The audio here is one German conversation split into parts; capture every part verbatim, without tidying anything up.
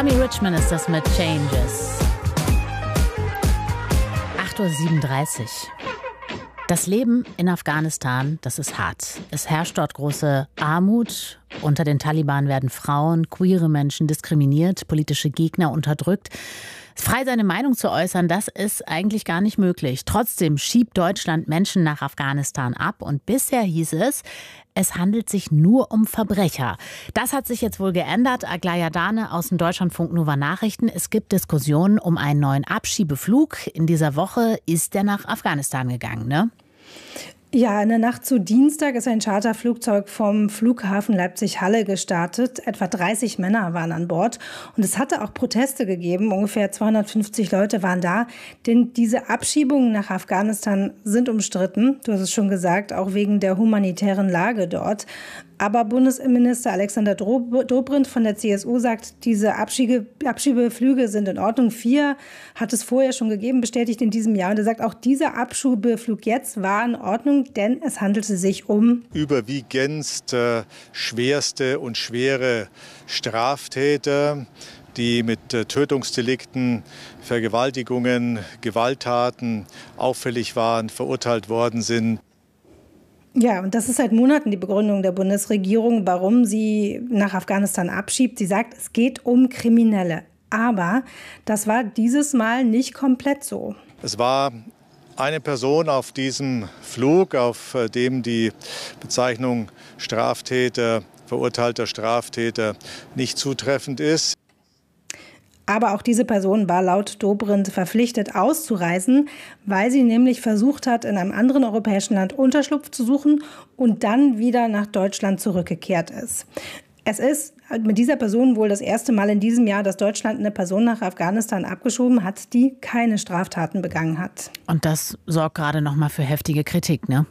Tommy Richman ist das mit Changes. acht Uhr siebenunddreißig. Das Leben in Afghanistan, das ist hart. Es herrscht dort große Armut. Unter den Taliban werden Frauen, queere Menschen diskriminiert, politische Gegner unterdrückt. Frei seine Meinung zu äußern, das ist eigentlich gar nicht möglich. Trotzdem schiebt Deutschland Menschen nach Afghanistan ab. Und bisher hieß es, es handelt sich nur um Verbrecher. Das hat sich jetzt wohl geändert. Aglaya Dane aus dem Deutschlandfunk Nova Nachrichten. Es gibt Diskussionen um einen neuen Abschiebeflug. In dieser Woche ist er nach Afghanistan gegangen, ne? Ja, in der Nacht zu Dienstag ist ein Charterflugzeug vom Flughafen Leipzig-Halle gestartet. Etwa dreißig Männer waren an Bord. Und es hatte auch Proteste gegeben. Ungefähr zweihundertfünfzig Leute waren da. Denn diese Abschiebungen nach Afghanistan sind umstritten. Du hast es schon gesagt, auch wegen der humanitären Lage dort. Aber Bundesinnenminister Alexander Dobrindt von der C S U sagt, diese Abschiebe, Abschiebeflüge sind in Ordnung. Vier hat es vorher schon gegeben, bestätigt in diesem Jahr. Und er sagt, auch dieser Abschiebeflug jetzt war in Ordnung, denn es handelte sich um überwiegend äh, schwerste und schwere Straftäter, die mit äh, Tötungsdelikten, Vergewaltigungen, Gewalttaten auffällig waren, verurteilt worden sind. Ja, und das ist seit Monaten die Begründung der Bundesregierung, warum sie nach Afghanistan abschiebt. Sie sagt, es geht um Kriminelle. Aber das war dieses Mal nicht komplett so. Es war eine Person auf diesem Flug, auf dem die Bezeichnung Straftäter, verurteilter Straftäter nicht zutreffend ist. Aber auch diese Person war laut Dobrindt verpflichtet auszureisen, weil sie nämlich versucht hat, in einem anderen europäischen Land Unterschlupf zu suchen und dann wieder nach Deutschland zurückgekehrt ist. Es ist mit dieser Person wohl das erste Mal in diesem Jahr, dass Deutschland eine Person nach Afghanistan abgeschoben hat, die keine Straftaten begangen hat. Und das sorgt gerade noch mal für heftige Kritik, ne?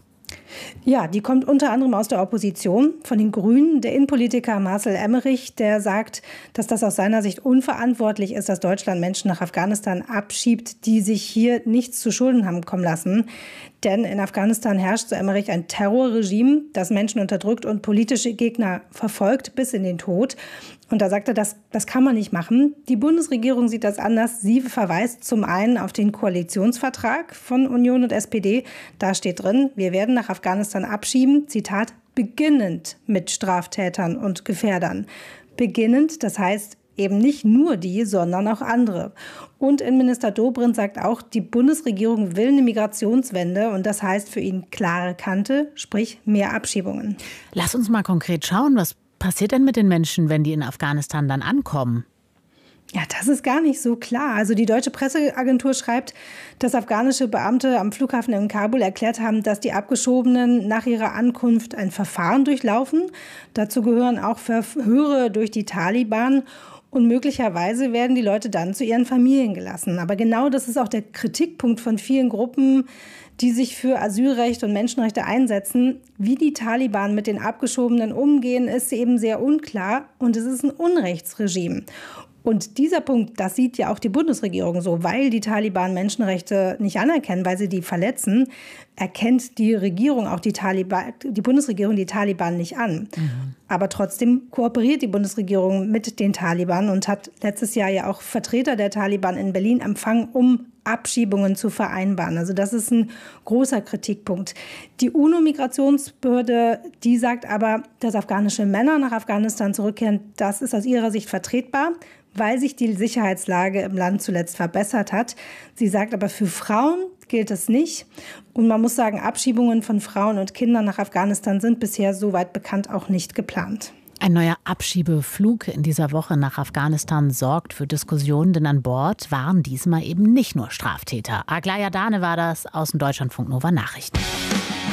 Ja, die kommt unter anderem aus der Opposition, von den Grünen. Der Innenpolitiker Marcel Emmerich, der sagt, dass das aus seiner Sicht unverantwortlich ist, dass Deutschland Menschen nach Afghanistan abschiebt, die sich hier nichts zu Schulden haben kommen lassen. Denn in Afghanistan herrscht, so Emmerich, ein Terrorregime, das Menschen unterdrückt und politische Gegner verfolgt bis in den Tod. Und da sagt er, das, das kann man nicht machen. Die Bundesregierung sieht das anders. Sie verweist zum einen auf den Koalitionsvertrag von Union und S P D. Da steht drin, wir werden nach Afghanistan abschieben, Zitat, beginnend mit Straftätern und Gefährdern. Beginnend, das heißt eben nicht nur die, sondern auch andere. Und Innenminister Dobrindt sagt auch, die Bundesregierung will eine Migrationswende und das heißt für ihn klare Kante, sprich mehr Abschiebungen. Lass uns mal konkret schauen, was passiert denn mit den Menschen, wenn die in Afghanistan dann ankommen? Ja, das ist gar nicht so klar. Also die deutsche Presseagentur schreibt, dass afghanische Beamte am Flughafen in Kabul erklärt haben, dass die Abgeschobenen nach ihrer Ankunft ein Verfahren durchlaufen. Dazu gehören auch Verhöre durch die Taliban. Und möglicherweise werden die Leute dann zu ihren Familien gelassen. Aber genau das ist auch der Kritikpunkt von vielen Gruppen, die sich für Asylrecht und Menschenrechte einsetzen. Wie die Taliban mit den Abgeschobenen umgehen, ist eben sehr unklar. Und es ist ein Unrechtsregime. Und dieser Punkt, das sieht ja auch die Bundesregierung so, weil die Taliban Menschenrechte nicht anerkennen, weil sie die verletzen, erkennt die Regierung, auch die Taliban, die Bundesregierung die Taliban nicht an. Mhm. Aber trotzdem kooperiert die Bundesregierung mit den Taliban und hat letztes Jahr ja auch Vertreter der Taliban in Berlin empfangen, um Abschiebungen zu vereinbaren. Also das ist ein großer Kritikpunkt. Die UNO-Migrationsbehörde, die sagt aber, dass afghanische Männer nach Afghanistan zurückkehren, das ist aus ihrer Sicht vertretbar, weil sich die Sicherheitslage im Land zuletzt verbessert hat. Sie sagt aber, für Frauen gilt das nicht. Und man muss sagen, Abschiebungen von Frauen und Kindern nach Afghanistan sind bisher, soweit bekannt, auch nicht geplant. Ein neuer Abschiebeflug in dieser Woche nach Afghanistan sorgt für Diskussionen, denn an Bord waren diesmal eben nicht nur Straftäter. Aglaya Dane war das aus dem Deutschlandfunk Nova Nachrichten.